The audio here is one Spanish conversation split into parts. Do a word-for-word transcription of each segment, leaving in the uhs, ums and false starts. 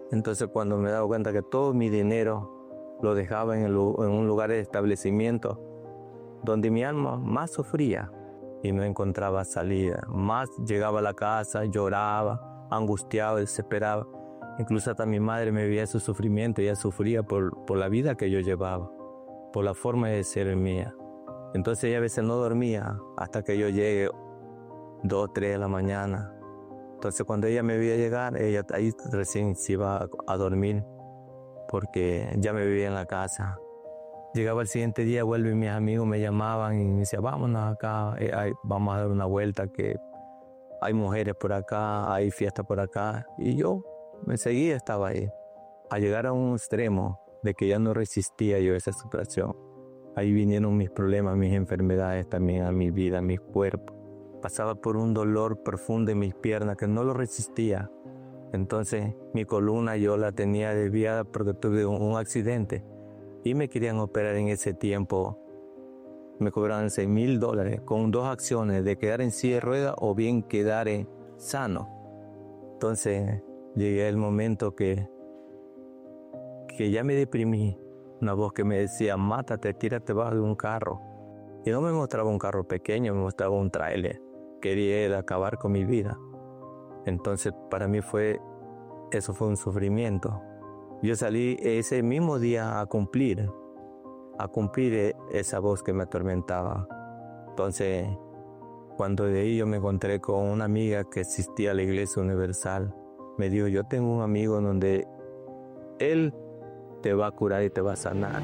Entonces cuando me he dado cuenta que todo mi dinero lo dejaba en, el, en un lugar de establecimiento donde mi alma más sufría y no encontraba salida, más llegaba a la casa, lloraba, angustiado, desesperado. Incluso hasta mi madre me veía su sufrimiento, ella sufría por, por la vida que yo llevaba, por la forma de ser mía. Entonces ella a veces no dormía hasta que yo llegue dos, tres de la mañana. Entonces cuando ella me veía llegar, ella ahí recién se iba a, a dormir porque ya me vivía en la casa. Llegaba el siguiente día, vuelve y mis amigos me llamaban y me decían, vámonos acá, eh, hay, vamos a dar una vuelta, que hay mujeres por acá, hay fiesta por acá. Y yo me seguía, estaba ahí. A llegar a un extremo de que ya no resistía yo esa situación. Ahí vinieron mis problemas, mis enfermedades también a mi vida, a mi cuerpo. Pasaba por un dolor profundo en mis piernas que no lo resistía. Entonces mi columna yo la tenía desviada porque tuve un, un accidente y me querían operar en ese tiempo. Me cobraron seis mil dólares con dos acciones, de quedar en silla de ruedas o bien quedar sano. Entonces llegué al momento que, que ya me deprimí. Una voz que me decía, mátate, tírate bajo de un carro. Y no me mostraba un carro pequeño, me mostraba un tráiler. Quería acabar con mi vida. Entonces para mí fue, eso fue un sufrimiento. Yo salí ese mismo día a cumplir, a cumplir esa voz que me atormentaba. Entonces, cuando de ahí yo me encontré con una amiga que asistía a la Iglesia Universal, me dijo, yo tengo un amigo donde él te va a curar y te va a sanar.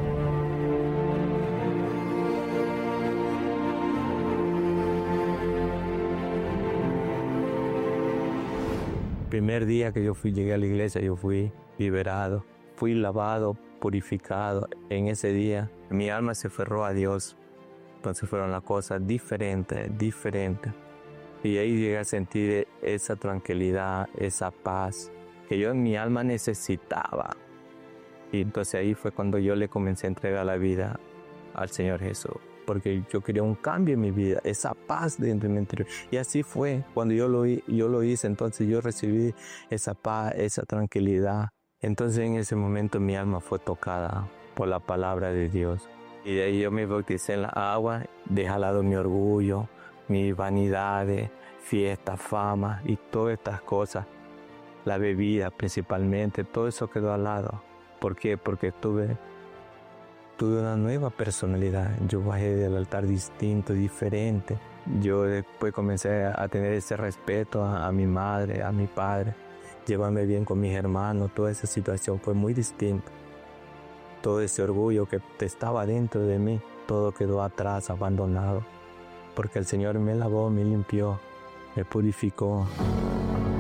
Primer día que yo fui, llegué a la iglesia, yo fui liberado, fui lavado, purificado. En ese día mi alma se aferró a Dios. Entonces fueron las cosas diferentes, diferentes. Y ahí llegué a sentir esa tranquilidad, esa paz que yo en mi alma necesitaba. Y entonces ahí fue cuando yo le comencé a entregar la vida al Señor Jesús. Porque yo quería un cambio en mi vida, esa paz dentro de mi interior. Y así fue, cuando yo lo, yo lo hice, entonces yo recibí esa paz, esa tranquilidad. Entonces en ese momento mi alma fue tocada por la palabra de Dios. Y de ahí yo me bauticé en la agua, dejé al lado mi orgullo, mis vanidades, fiestas, fama y todas estas cosas. La bebida principalmente, todo eso quedó al lado. ¿Por qué? Porque tuve... Tuve una nueva personalidad, yo bajé del altar distinto, diferente. Yo después comencé a tener ese respeto a, a mi madre, a mi padre, llevarme bien con mis hermanos, toda esa situación fue muy distinta. Todo ese orgullo que estaba dentro de mí, todo quedó atrás, abandonado, porque el Señor me lavó, me limpió, me purificó.